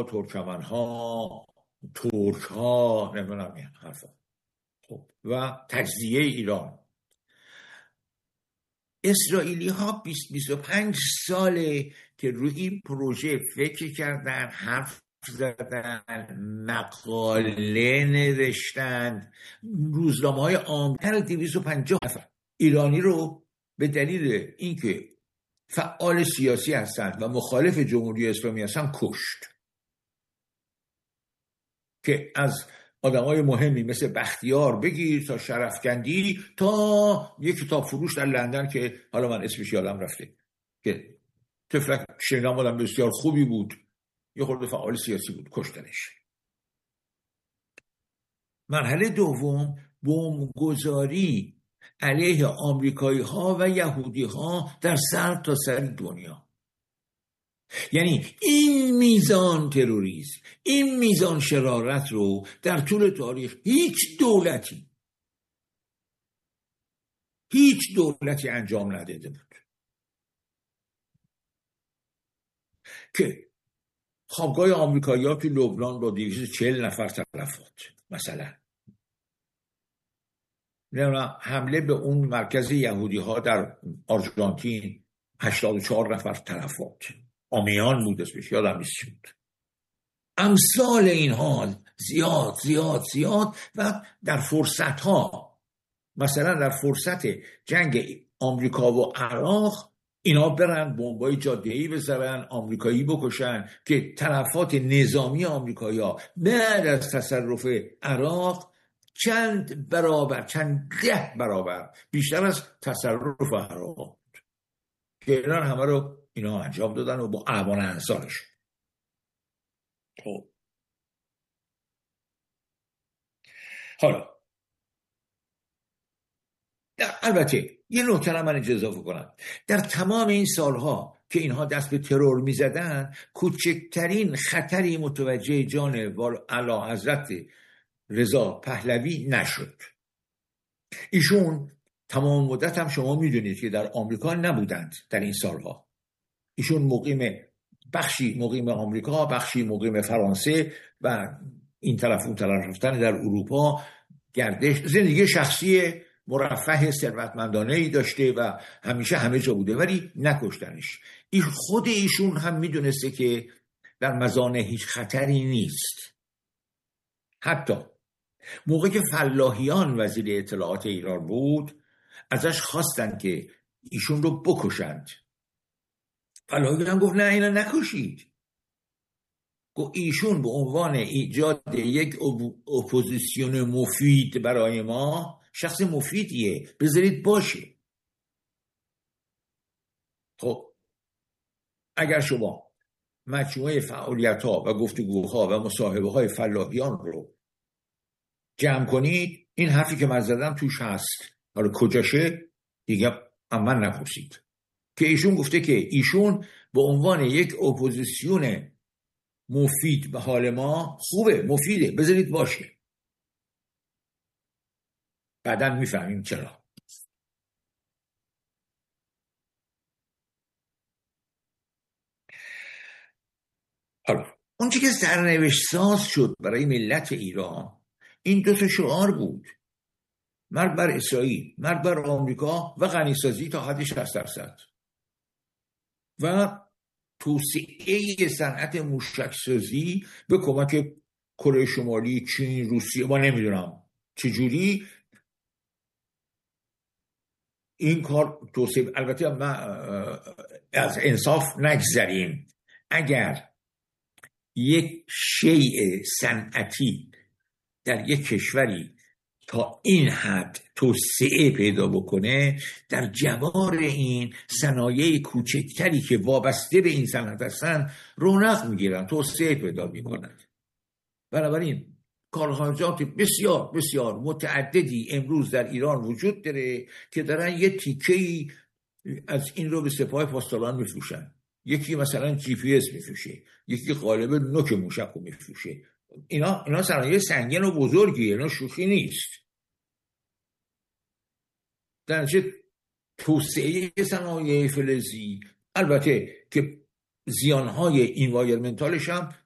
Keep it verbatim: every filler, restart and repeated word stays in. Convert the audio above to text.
ها، ترکمن ها، ترک ها، نمیدونم این حرفا. خب و تجزیه ایران. اسرائیلی ها بیست بیست و پنج ساله که روی این پروژه فکر کردن، حرف زدن، مقاله نوشتن. روزنامه های آمریکا دویست و پنجاه نفر ایرانی رو به دلیل اینکه فعال سیاسی هستند و مخالف جمهوری اسلامی هستند کشت. که از آدمای مهمی مثل بختیار بگیر تا شرفکندی تا یک کتاب فروش در لندن که حالا من اسمش یادم رفته، که تفلک شنیدم آدم بسیار خوبی بود، یه خورده فعال سیاسی بود، کشتنش. مرحله دوم، بمبگذاری علیه آمریکایی ها و یهودی ها در سر تا سر دنیا. یعنی این میزان تروریسم، این میزان شرارت رو در طول تاریخ هیچ دولتی هیچ دولتی انجام نداده بود. که خوابگاه آمریکایی‌ها تو لبنان با دویست و چهل نفر تلفات مثلا، حمله به اون مرکز یهودی ها در آرژانتین هشتاد و چهار نفر تلفات، آمیان بود اسمش، یادم نیست بود. امثال این حال زیاد زیاد زیاد. و در فرصت ها، مثلا در فرصت جنگ آمریکا و عراق، اینا برن بمبای جاده‌ای بزنن، آمریکایی بکشن، که تلفات نظامی آمریکایی‌ها بعد از تصرف عراق چند برابر، چند ده برابر بیشتر از تصرف عراق، که اینا همه رو اینا انجام دادن و با اعوان انصارش. خب حالا البته یه نکته را من اضافه کنم. در تمام این سالها که اینها دست به ترور می زدن، کوچکترین خطری متوجه جان اعلیحضرت رضا پهلوی نشد. ایشون تمام مدت هم شما می دونید که در آمریکا نبودند در این سالها. ایشون مقیم، بخشی مقیم آمریکا، بخشی مقیم فرانسه و این طرف اون طرف رفتن در اروپا، گردش، زندگی شخصی مرفه ثروتمندانه ای داشته و همیشه همه جا بوده، ولی نکشتنش. این خود ایشون هم میدونسته که در مزانه هیچ خطری نیست. حتی موقع که فلاحیان وزیر اطلاعات ایران بود، ازش خواستن که ایشون رو بکشند. فلاحیان گفت نه، اینا نکشید. گفت ایشون به عنوان ایجاد یک اپوزیسیون مفید برای ما، شخص مفیدیه، بذارید باشه. خب اگر شما مجموعه فعالیت‌ها و گفتگوها و مصاحبه‌های فلاحیان رو جمع کنید، این حرفی که من زدم توش هست. حالا کجاشه دیگه من نپرسید. که ایشون گفته که ایشون به عنوان یک اپوزیسیون مفید به حال ما خوبه، مفیده، بذارید باشه. بعداً میفهمیم چرا. حالا اون چی که سرنوشت ساز شد برای ملت ایران، این دو تا شعار بود: مرگ بر اسرائیل، مرگ بر آمریکا و غنیسازی تا حد شصت درصد و توسعه صنعت موشکسازی به کمک کره شمالی، چین، روسیه، ما نمیدونم چجوری این کار توسعه. البته ما از انصاف نگذریم. اگر یک شیء صنعتی در یک کشوری تا این حد توسعه پیدا بکنه، در جوار این صنایع کوچکتری که وابسته به این صنعت هستن رونق میگیرن، توسعه پیدا میکنن. بنابراین کارخانجات بسیار بسیار متعددی امروز در ایران وجود داره که دارن یه تیکه‌ای از این رو به سپاه پاسداران میفروشن. یکی مثلا جی پی اس میفروشه، یکی قالب نوک موشک رو میفروشه. اینا اینا صنایع سنگین و بزرگیه، اینا شوخی نیست. در نتیجه توسعه صنایع فلزی، البته که زیانهای اینوایرمنتالش هم